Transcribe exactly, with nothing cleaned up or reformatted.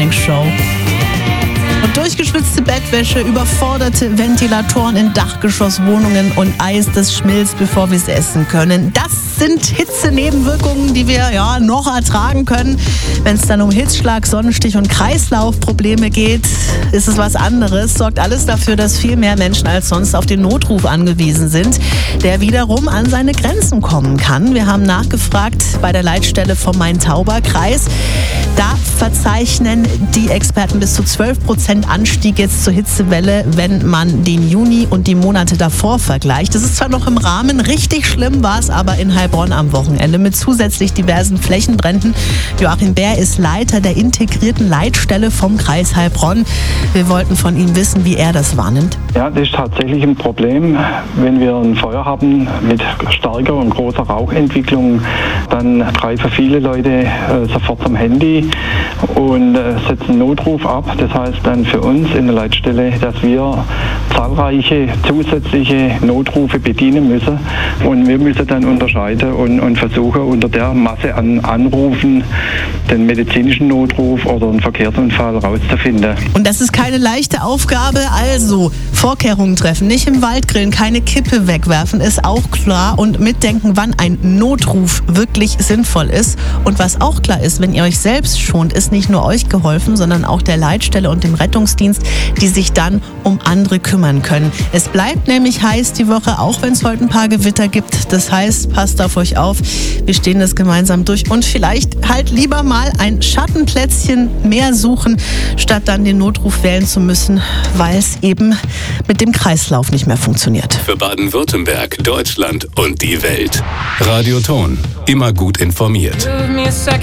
Morning Show. Und durchgeschwitzte Bettwäsche, überforderte Ventilatoren in Dachgeschosswohnungen und Eis, das schmilzt, bevor wir es essen können. Das sind Hitzenebenwirkungen, die wir ja noch ertragen können. Wenn es dann um Hitzschlag, Sonnenstich und Kreislaufprobleme geht, ist es was anderes. Sorgt alles dafür, dass viel mehr Menschen als sonst auf den Notruf angewiesen sind, der wiederum an seine Grenzen kommen kann. Wir haben nachgefragt bei der Leitstelle vom Main-Tauber-Kreis. Da verzeichnen die Experten bis zu zwölf Prozent Anstieg jetzt zur Hitzewelle, wenn man den Juni und die Monate davor vergleicht. Das ist zwar noch im Rahmen, richtig schlimm war es aber in Heilbronn am Wochenende mit zusätzlich diversen Flächenbränden. Joachim Bär ist Leiter der integrierten Leitstelle vom Kreis Heilbronn. Wir wollten von ihm wissen, wie er das wahrnimmt. Ja, das ist tatsächlich ein Problem. Wenn wir ein Feuer haben mit starker und großer Rauchentwicklung, dann greifen viele Leute äh, sofort zum Handy und äh, setzen Notruf ab. Das heißt dann für uns in der Leitstelle, dass wir zahlreiche zusätzliche Notrufe bedienen müssen. Und wir müssen dann unterscheiden und, und versuchen, unter der Masse an Anrufen den medizinischen Notruf oder einen Verkehrsunfall rauszufinden. Und das ist keine leichte Aufgabe. Also Vorkehrungen treffen, nicht im Wald grillen, keine Kippe wegwerfen, ist auch klar. Und mitdenken, wann ein Notruf wirklich sinnvoll ist. Und was auch klar ist, wenn ihr euch selbst schont, ist nicht nur euch geholfen, sondern auch der Leitstelle und dem Rettungsdienst, die sich dann um andere kümmern können. Es bleibt nämlich heiß die Woche, auch wenn es heute ein paar Gewitter gibt. Das heißt, passt auf euch auf. Wir stehen das gemeinsam durch und vielleicht halt lieber mal ein Schattenplätzchen mehr suchen, statt dann den Notruf wählen zu müssen, weil es eben mit dem Kreislauf nicht mehr funktioniert. Für Baden-Württemberg, Deutschland und die Welt. Radio Ton. Immer gut informiert.